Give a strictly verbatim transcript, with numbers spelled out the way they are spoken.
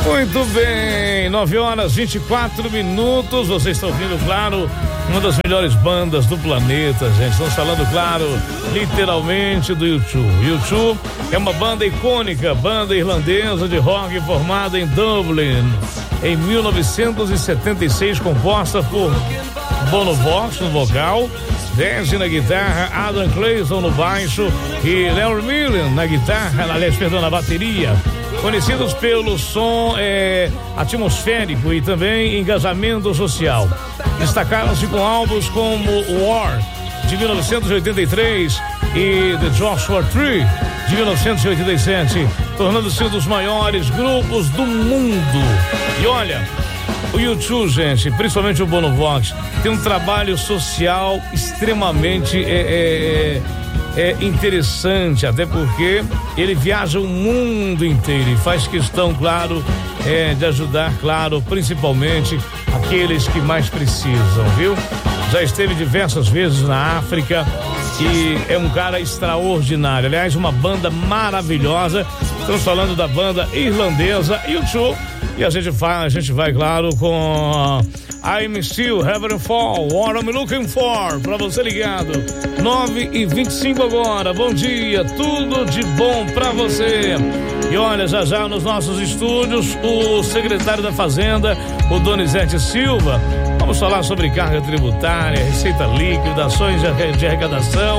Muito bem, nove horas e vinte e quatro minutos. Vocês estão ouvindo, claro, uma das melhores bandas do planeta, gente. Estamos falando, claro, literalmente do U dois. U dois é uma banda icônica, banda irlandesa de rock formada em Dublin em mil novecentos e setenta e seis, composta por Bono Vox no vocal, Desi na guitarra, Adam Clayton no baixo e Larry Mullen na guitarra, aliás, perdão, na bateria. Conhecidos pelo som é, atmosférico e também engajamento social. Destacaram-se com álbuns como War, de mil novecentos e oitenta e três, e The Joshua Tree, de mil novecentos e oitenta e sete, tornando-se um dos maiores grupos do mundo. E olha, o U dois, gente, principalmente o Bono Vox, tem um trabalho social extremamente é, é, é interessante, até porque ele viaja o mundo inteiro e faz questão, claro, é, de ajudar, claro, principalmente aqueles que mais precisam, viu? Já esteve diversas vezes na África e é um cara extraordinário. Aliás, uma banda maravilhosa. Estamos falando da banda irlandesa U dois. E a gente vai, a gente vai, claro, com I'm Still Having Fall, What I'm Looking For, pra você ligado. nove e vinte e cinco agora. Bom dia, tudo de bom pra você. E olha, já já nos nossos estúdios, o secretário da Fazenda, o Donizete Silva. Vamos falar sobre carga tributária, receita líquida, ações de arrecadação